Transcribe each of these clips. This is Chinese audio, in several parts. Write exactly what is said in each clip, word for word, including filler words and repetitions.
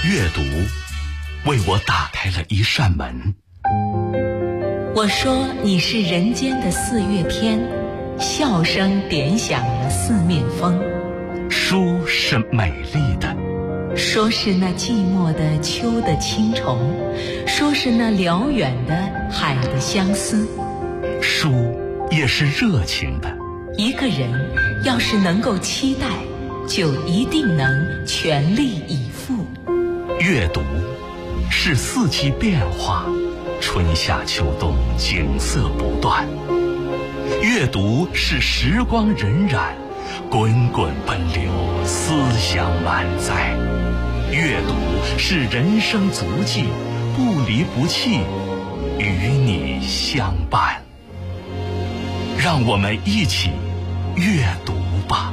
阅读为我打开了一扇门。 我说你是人间的四月天，笑声点响了四面风。 书是美丽的， 说是那寂寞的秋的青虫，说是那辽远的海的相思。 书也是热情的， 一个人要是能够期待，就一定能全力以赴。 阅读是四季变化，春夏秋冬景色不断。阅读是时光荏苒，滚滚奔流，思想满载。阅读是人生足迹，不离不弃，与你相伴。让我们一起阅读吧。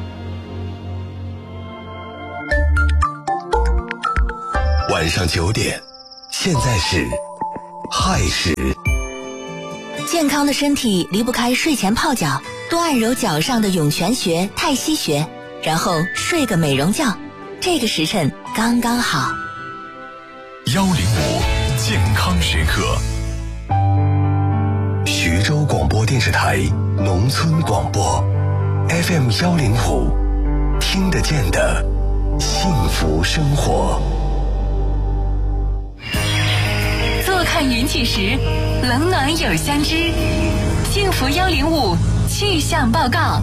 晚上九点，现在是亥时。 健康的身体离不开睡前泡脚，多按揉脚上的涌泉穴、太溪穴，然后睡个美容觉，这个时辰刚刚好。 幺零五健康时刻，徐州广播电视台农村广播 F M 幺零五，听得见的幸福生活。 坐看云起时，冷暖有相知。幸福幺零五气象报告，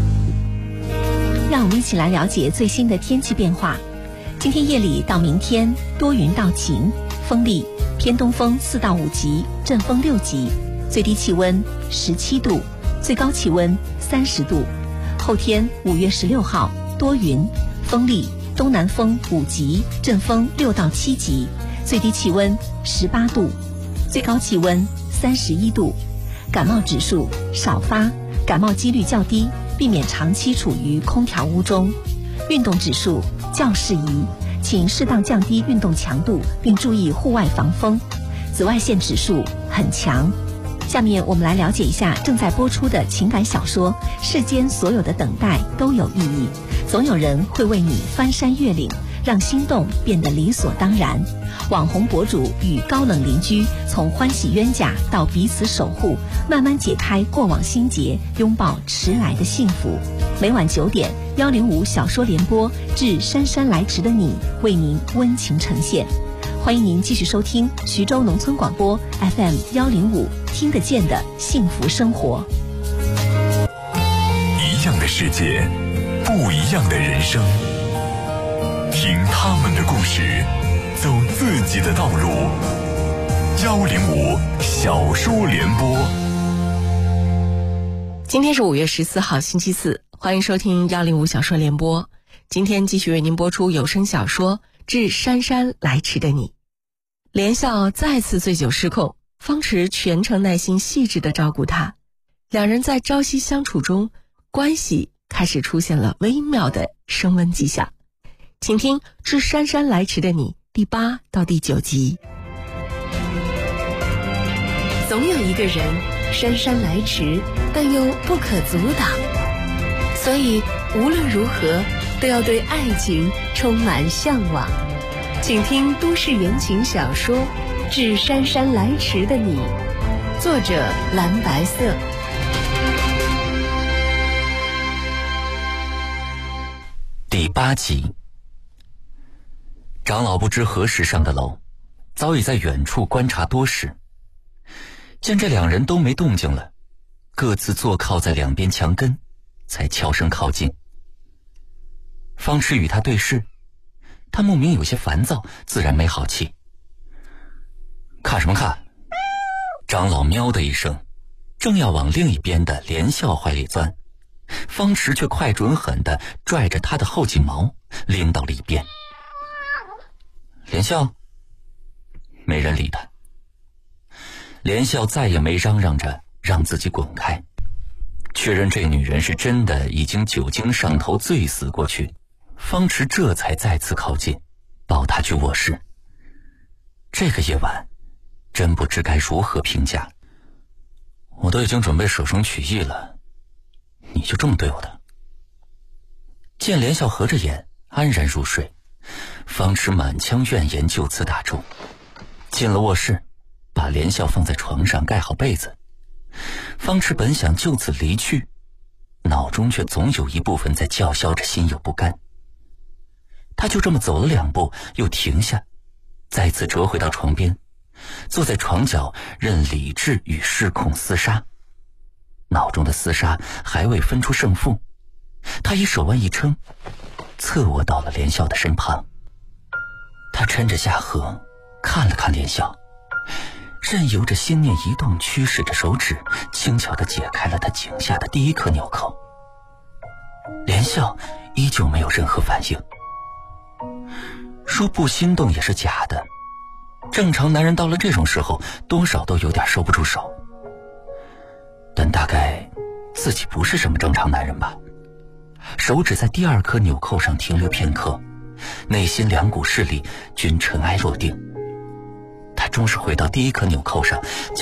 让我们一起来了解最新的天气变化。今天夜里到明天多云到晴，风力偏东风四到五级，阵风六级，最低气温十七度，最高气温三十度。后天五月十六号多云，风力东南风五级，阵风六到七级，最低气温十八度，最高气温三十一度。感冒指数少发，感冒几率较低，避免长期处于空调屋中。运动指数较适宜，请适当降低运动强度，并注意户外防风。紫外线指数很强。下面我们来了解一下正在播出的情感小说《世间所有的等待都有意义》，总有人会为你翻山越岭，让心动变得理所当然。网红博主与高冷邻居从欢喜冤家到彼此守护，慢慢解开过往心结，拥抱迟来的幸福。每晚九点，幺零五小说联播致姗姗来迟的你，为您温情呈现。欢迎您继续收听徐州农村广播 F M 幺零五，听得见的幸福生活。 一样的世界，不一样的人生，听他们的故事，走自己的道路。幺零五小说联播。 今天是五月十四号星期四，欢迎收听幺零五小说联播。今天继续为您播出有声小说《致姗姗来迟的你》。连笑再次醉酒失控，方池全程耐心细致地照顾他。两人在朝夕相处中，关系开始出现了微妙的升温迹象。请听《致姗姗来迟的你》第八到第九集。 总有一个人姗姗来迟，但又不可阻挡，所以无论如何都要对爱情充满向往。请听都市言情小说《致姗姗来迟的你》，作者蓝白色。 第八集。长老不知何时上的楼，早已在远处观察多时。见这两人都没动静了，各自坐靠在两边墙根，才悄声靠近。方池与他对视，他莫名有些烦躁，自然没好气。看什么看？长老喵的一声，正要往另一边的连笑怀里钻，方池却快准狠地拽着他的后颈毛，拎到了一边。连笑，没人理他。连笑再也没嚷嚷着让自己滚开，确认这女人是真的已经酒精上头醉死过去，方池这才再次靠近，抱她去卧室。这个夜晚真不知该如何评价。我都已经准备舍生取义了，你就这么对我的？见连笑合着眼安然入睡， 方池满腔怨言就此打住。进了卧室，把连笑放在床上盖好被子。方池本想就此离去，脑中却总有一部分在叫嚣着心有不甘。他就这么走了两步，又停下，再次折回到床边，坐在床角任理智与失控厮杀。脑中的厮杀还未分出胜负，他以手腕一撑，侧卧到了连笑的身旁。他抻着下颌看了看连笑，任由着心念移动，驱使着手指轻巧地解开了他颈下的第一颗纽扣。连笑依旧没有任何反应。说不心动也是假的，正常男人到了这种时候多少都有点收不住手，但大概自己不是什么正常男人吧。手指在第二颗纽扣上停留片刻，内心两股势力均尘埃落定，他终是回到第一颗纽扣上，